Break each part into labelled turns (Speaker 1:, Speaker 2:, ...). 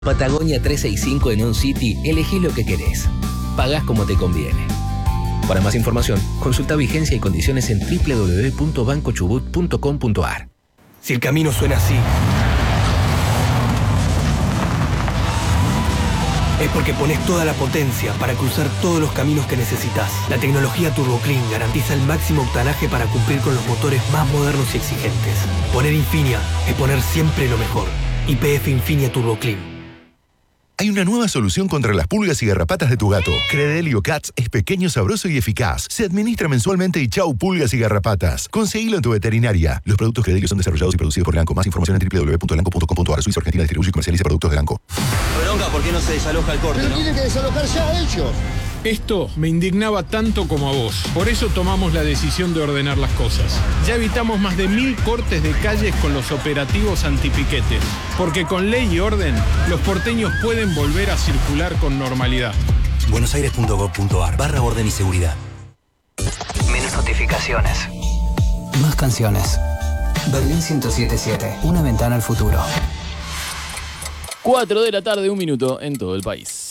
Speaker 1: Patagonia 365 en un City, elegí lo que querés. Pagás como te conviene. Para más información, consulta vigencia y condiciones en www.bancochubut.com.ar.
Speaker 2: Si el camino suena así, es porque pones toda la potencia para cruzar todos los caminos que necesitas. La tecnología TurboClean garantiza el máximo octanaje para cumplir con los motores más modernos y exigentes. Poner Infinia es poner siempre lo mejor. YPF Infinia TurboClean.
Speaker 3: Hay una nueva solución contra las pulgas y garrapatas de tu gato. Credelio Cats es pequeño, sabroso y eficaz. Se administra mensualmente y chau pulgas y garrapatas. Conseguilo en tu veterinaria. Los productos Credelio son desarrollados y producidos por Elanco. Más información en www.elanco.com.ar. Suiza Argentina distribuye y comercializa productos de Elanco.
Speaker 4: Bronca, ¿por qué no se desaloja el corte?
Speaker 5: Pero tienen que desalojar ya ellos.
Speaker 6: Esto me indignaba tanto como a vos. Por eso tomamos la decisión de ordenar las cosas. Ya evitamos más de 1000 cortes de calles con los operativos antipiquetes. Porque con ley y orden, los porteños pueden volver a circular con normalidad.
Speaker 7: buenosaires.gov.ar/orden y seguridad.
Speaker 8: Menos notificaciones. Más canciones. Berlín 107.7. Una ventana al futuro.
Speaker 9: 4 de la tarde, 1 minuto en todo el país.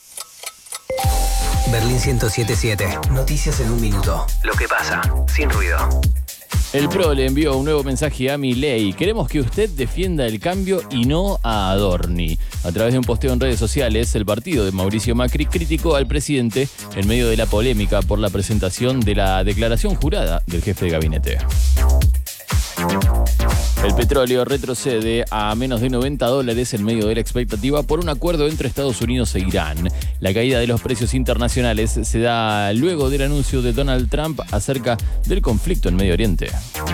Speaker 8: Berlín 107.7. Noticias en 1 minuto.
Speaker 1: Lo que pasa, sin ruido.
Speaker 9: El PRO le envió un nuevo mensaje a Milei. Queremos que usted defienda el cambio y no a Adorni. A través de un posteo en redes sociales, el partido de Mauricio Macri criticó al presidente en medio de la polémica por la presentación de la declaración jurada del jefe de gabinete. El petróleo retrocede a menos de $90 en medio de la expectativa por un acuerdo entre Estados Unidos e Irán. La caída de los precios internacionales se da luego del anuncio de Donald Trump acerca del conflicto en Medio Oriente.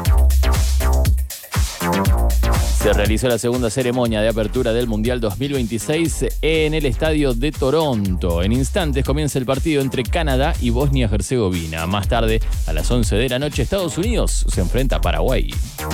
Speaker 9: Se realizó la segunda ceremonia de apertura del Mundial 2026 en el estadio de Toronto. En instantes comienza el partido entre Canadá y Bosnia-Herzegovina. Más tarde, a las 11 de la noche, Estados Unidos se enfrenta a Paraguay.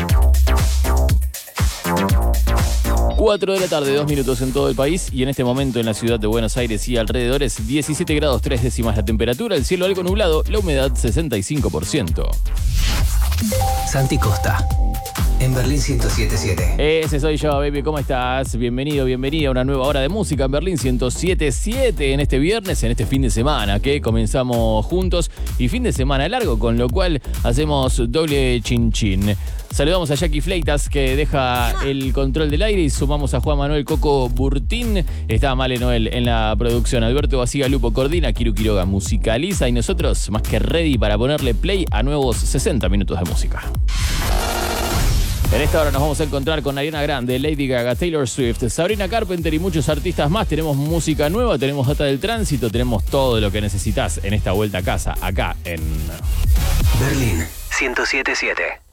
Speaker 9: 4 de la tarde, 2 minutos en todo el país y en este momento en la ciudad de Buenos Aires y alrededores 17 grados 3 décimas la temperatura, el cielo algo nublado, la humedad 65%.
Speaker 8: Santi Costa. En Berlín 107.7.
Speaker 9: Ese soy yo, baby. ¿Cómo estás? Bienvenido, bienvenida a una nueva hora de música en Berlín 107.7 en este viernes, en este fin de semana que comenzamos juntos y fin de semana largo, con lo cual hacemos doble chin chin. Saludamos a Jackie Fleitas que deja el control del aire y sumamos a Juan Manuel Coco Burtín. Está Male Noel en la producción. Alberto Basigalupo coordina, Kiru Quiroga musicaliza y nosotros más que ready para ponerle play a nuevos 60 minutos de música. En esta hora nos vamos a encontrar con Ariana Grande, Lady Gaga, Taylor Swift, Sabrina Carpenter y muchos artistas más. Tenemos música nueva, tenemos data del tránsito, tenemos todo lo que necesitas en esta vuelta a casa, acá en
Speaker 8: Berlín
Speaker 1: 107.7.